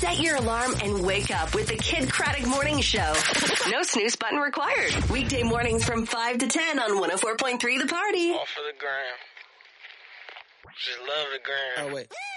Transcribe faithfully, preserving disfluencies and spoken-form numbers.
Set your alarm and wake up with the Kid Craddock Morning Show. No snooze button required. Weekday mornings from five to ten on one oh four point three The Party. Off of the gram. Just love the gram. Oh, wait.